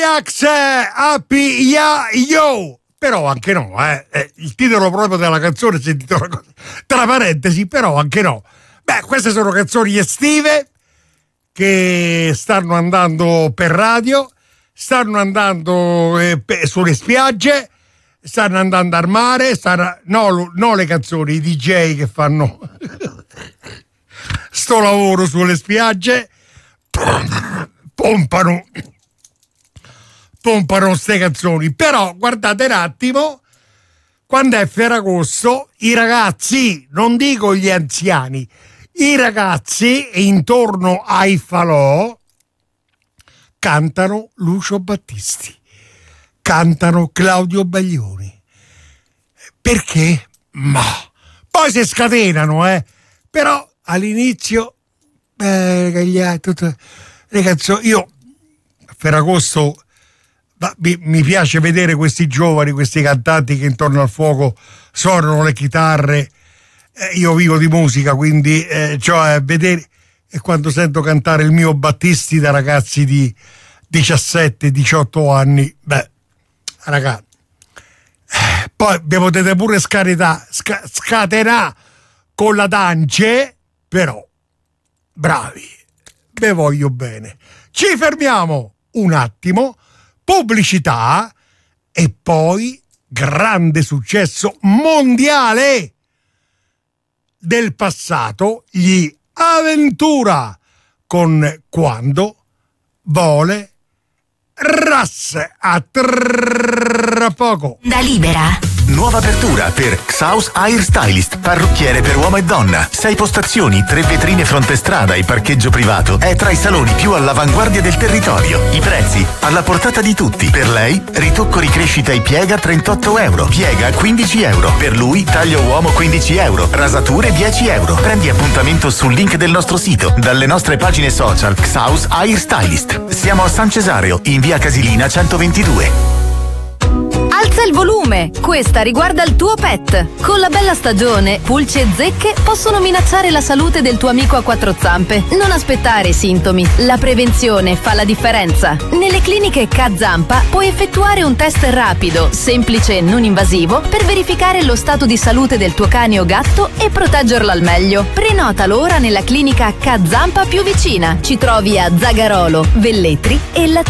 Ajax Happy Ya Yo. Però anche no, il titolo proprio della canzone, sentito una cosa, tra parentesi, però anche no. Beh, queste sono canzoni estive che stanno andando per radio, stanno andando sulle spiagge, stanno andando al mare, no le canzoni, i DJ che fanno sto lavoro sulle spiagge, pompano ste canzoni. Però guardate un attimo, quando è Ferragosto i ragazzi, non dico gli anziani, i ragazzi intorno ai falò cantano Lucio Battisti, cantano Claudio Baglioni. Perché? Ma poi si scatenano, però all'inizio tutte le canzoni. Io a Ferragosto mi piace vedere questi giovani, questi cantanti che intorno al fuoco suonano le chitarre. Io vivo di musica, quindi cioè vedere, e quando sento cantare il mio Battisti da ragazzi di 17-18 anni, beh, ragazzi, poi vi potete pure scatenare con la dance, però bravi, ve voglio bene. Ci fermiamo un attimo, pubblicità e poi grande successo mondiale del passato, gli Aventura con Quando Vole Ras. A tra poco. Da Libera. Nuova apertura per Xaus Air Stylist, parrucchiere per uomo e donna. 6 postazioni, 3 vetrine fronte strada e parcheggio privato. È tra i saloni più all'avanguardia del territorio. I prezzi alla portata di tutti. Per lei, ritocco ricrescita e piega 38 euro. Piega 15 euro. Per lui, taglio uomo 15 euro. Rasature 10 euro. Prendi appuntamento sul link del nostro sito, dalle nostre pagine social. Xaus Air Stylist. Siamo a San Cesareo, in via Casilina 122. Alza il volume, questa riguarda il tuo pet. Con la bella stagione, pulci e zecche possono minacciare la salute del tuo amico a 4 zampe. Non aspettare sintomi, la prevenzione fa la differenza. Nelle cliniche K-Zampa puoi effettuare un test rapido, semplice e non invasivo per verificare lo stato di salute del tuo cane o gatto e proteggerlo al meglio. Prenotalo ora nella clinica K-Zampa più vicina. Ci trovi a Zagarolo, Velletri e Latina.